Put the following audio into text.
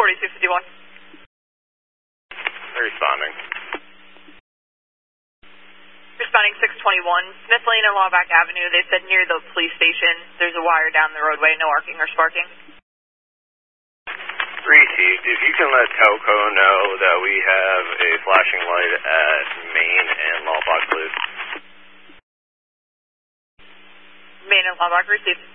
4251. Responding. Responding 621, Smith Lane and Lawback Avenue. They said near the police station, there's a wire down the roadway, no arcing or sparking. Received. If you can let Telco know that we have a flashing light at Main and Lawback, please. Main and Lawback, received.